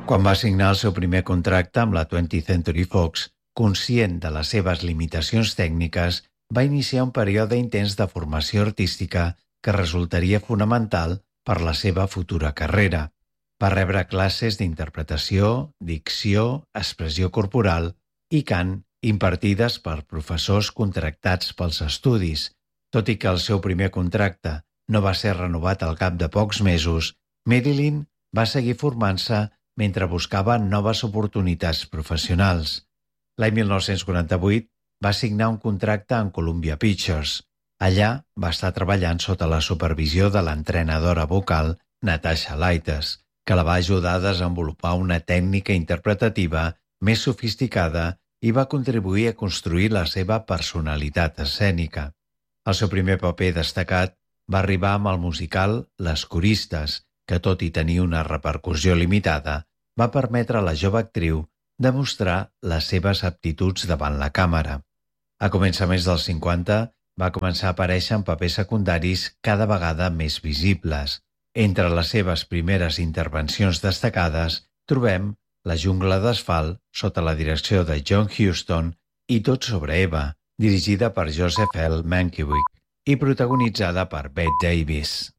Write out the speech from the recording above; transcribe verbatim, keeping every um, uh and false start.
Quan va signar el seu primer contracte amb la twentieth Century Fox, conscient de les seves limitacions tècniques, va iniciar un període intens de formació artística que resultaria fonamental per la seva futura carrera. Va rebre classes d'interpretació, dicció, expressió corporal i cant impartides per professors contractats pels estudis. Tot i que el seu primer contracte no va ser renovat al cap de pocs mesos, Marilyn va seguir formant-se mentre buscava noves oportunitats professionals. L'any mil nou-cents quaranta-vuit va signar un contracte amb Columbia Pictures. Allà va estar treballant sota la supervisió de l'entrenadora vocal Natasha Lytes, que la va ajudar a desenvolupar una tècnica interpretativa més sofisticada i va contribuir a construir la seva personalitat escènica. El seu primer paper destacat va arribar amb el musical Les coristes, que tot i tenir una repercussió limitada, va permetre a la jove actriu demostrar les seves aptituds davant la càmera. A començaments dels cinquanta va començar a aparèixer en papers secundaris cada vegada més visibles. Entre les seves primeres intervencions destacades trobem La jungla d'asfalt, sota la direcció de John Huston, i Tot sobre Eva, dirigida per Joseph L. Mankiewicz i protagonitzada per Bette Davis.